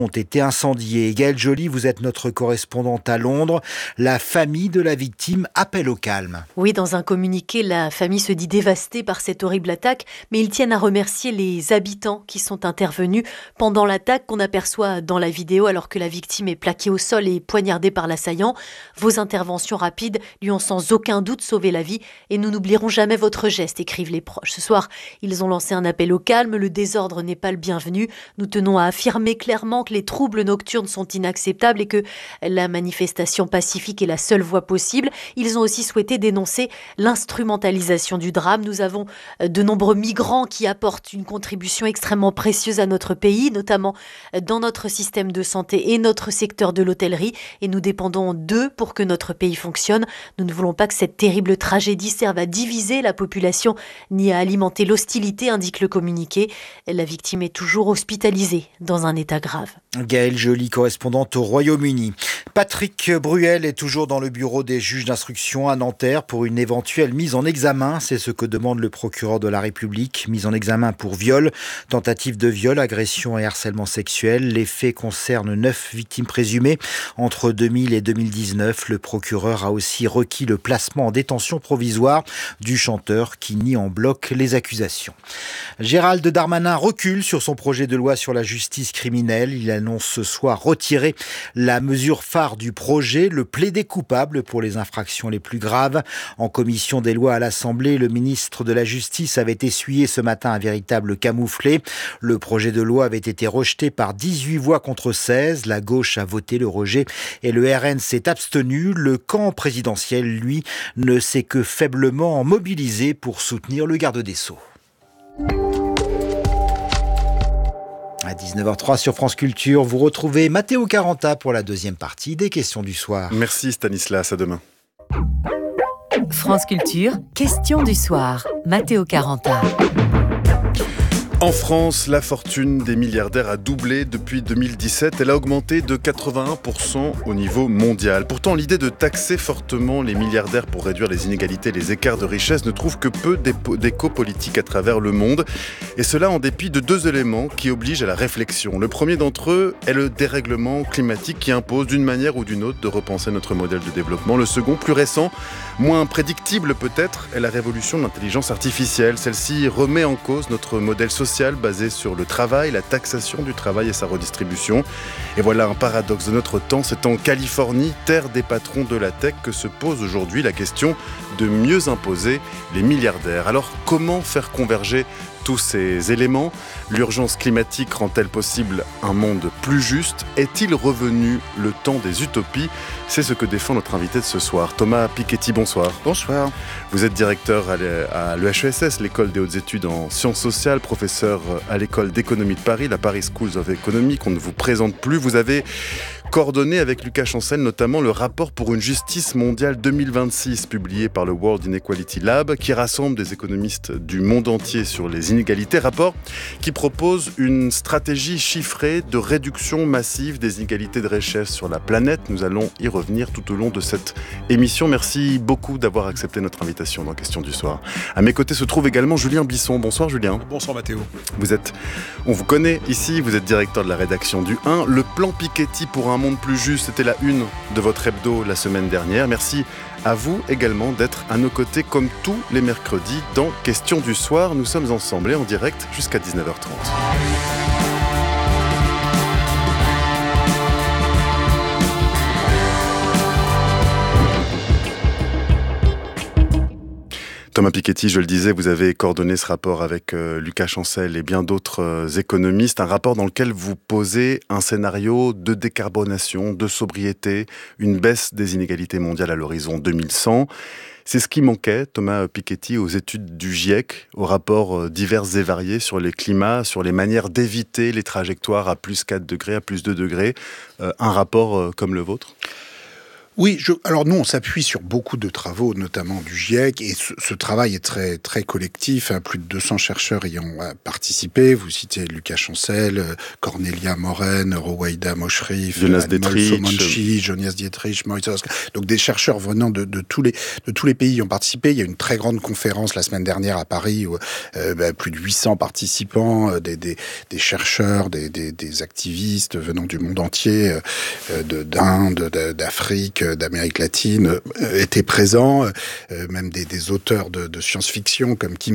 ont été incendiés. Gaëlle Joly, vous êtes notre correspondante à Londres. La famille de la victime appelle au calme. Oui, dans un communiqué, la famille se dit dévastée par cette horrible attaque, mais ils tiennent à remercier les habitants qui sont intervenus pendant l'attaque qu'on aperçoit dans la vidéo alors que la victime est plaquée au sol et poignardée par l'assaillant. Vos interventions rapides lui ont sans aucun doute sauvé la vie et nous n'oublierons jamais votre geste, écrivent les proches. Ce soir, ils ont lancé un appel au calme, le désordre n'est pas le bienvenu. Nous tenons à affirmer clairement que les troubles nocturnes sont inacceptables et que la manifestation pacifique est la seule voie possible. Ils ont aussi souhaité dénoncer l'instrumentalisation du drame. Nous avons de nombreux migrants qui apportent une contribution extrêmement précieuse à notre pays, notamment dans notre système de santé et notre secteur de l'hôtellerie. Et nous dépendons d'eux pour que notre pays fonctionne. Nous ne voulons pas que cette terrible tragédie serve à diviser la population ni à alimenter l'hostilité, indique le communiqué. La victime est toujours hospitalisée dans un état grave. Gaëlle Joly, correspondante au Royaume-Uni. Patrick Bruel est toujours dans le bureau des juges d'instruction à Nanterre pour une éventuelle mise en examen. C'est ce que demande le procureur de la République. Mise en examen pour viol, tentative de viol, agression et harcèlement sexuel. Les faits concernent 9 victimes présumées. Entre 2000 et 2019, le procureur a aussi requis le placement en détention provisoire du chanteur qui nie en bloc les accusations. Gérald Darmanin recule sur son projet de loi sur la justice criminelle. Il annonce ce soir retirer la mesure phare du projet, le plaider coupable pour les infractions les plus graves. En commission des lois à l'Assemblée, le ministre de la Justice avait essuyé ce matin un véritable camouflet. Le projet de loi avait été rejeté par 18 voix contre 16. La gauche a voté le rejet et le RN s'est abstenu. Le camp présidentiel, lui, ne s'est que faiblement mobilisé pour soutenir le garde des Sceaux. À 19h03 sur France Culture, vous retrouvez Matteo Caranta pour la deuxième partie des questions du soir. Merci Stanislas, à demain. France Culture, questions du soir. Matteo Caranta. En France, la fortune des milliardaires a doublé depuis 2017. Elle a augmenté de 81% au niveau mondial. Pourtant, l'idée de taxer fortement les milliardaires pour réduire les inégalités et les écarts de richesse ne trouve que peu d'écho politique à travers le monde. Et cela en dépit de 2 éléments qui obligent à la réflexion. Le premier d'entre eux est le dérèglement climatique qui impose d'une manière ou d'une autre de repenser notre modèle de développement. Le second, plus récent, moins prédictible peut-être, est la révolution de l'intelligence artificielle. Celle-ci remet en cause notre modèle social basé sur le travail, la taxation du travail et sa redistribution. Et voilà un paradoxe de notre temps. C'est en Californie, terre des patrons de la tech, que se pose aujourd'hui la question de mieux imposer les milliardaires. Alors comment faire converger tous ces éléments? L'urgence climatique rend-elle possible un monde plus juste? Est-il revenu le temps des utopies? C'est ce que défend notre invité de ce soir. Thomas Piketty, bonsoir. Bonsoir. Vous êtes directeur à l'EHESS, l'école des hautes études en sciences sociales, professeur à l'école d'économie de Paris, la Paris Schools of Economy, qu'on ne vous présente plus. Vous avez coordonné avec Lucas Chancel notamment le rapport pour une justice mondiale 2026 publié par le World Inequality Lab qui rassemble des économistes du monde entier sur les inégalités. Rapport qui propose une stratégie chiffrée de réduction massive des inégalités de richesse sur la planète. Nous allons y revenir tout au long de cette émission. Merci beaucoup d'avoir accepté notre invitation dans Questions du soir. À mes côtés se trouve également Julien Bisson. Bonsoir Julien. Bonsoir Mathéo. On vous connaît ici, vous êtes directeur de la rédaction du 1. Le plan Piketty pour un monde plus juste, c'était la une de votre hebdo la semaine dernière. Merci à vous également d'être à nos côtés comme tous les mercredis dans Questions du soir. Nous sommes ensemble et en direct jusqu'à 19h30. Thomas Piketty, je le disais, vous avez coordonné ce rapport avec Lucas Chancel et bien d'autres économistes, un rapport dans lequel vous posez un scénario de décarbonation, de sobriété, une baisse des inégalités mondiales à l'horizon 2100. C'est ce qui manquait, Thomas Piketty, aux études du GIEC, aux rapports divers et variés sur les climats, sur les manières d'éviter les trajectoires à plus 4 degrés, à plus 2 degrés. Un rapport comme le vôtre ? Oui, alors nous, on s'appuie sur beaucoup de travaux, notamment du GIEC, et ce travail est très, très collectif. Plus de 200 chercheurs y ont participé. Vous citez Lucas Chancel, Cornelia Moren, Rowaida Moshrif, Jonas Dietrich, Jonas Dietrich, Moïse. Donc des chercheurs venant de tous les pays y ont participé. Il y a une très grande conférence la semaine dernière à Paris où plus de 800 participants, des chercheurs, des activistes venant du monde entier, d'Inde, d'Afrique, d'Amérique latine étaient présents, même des auteurs de science-fiction comme Kim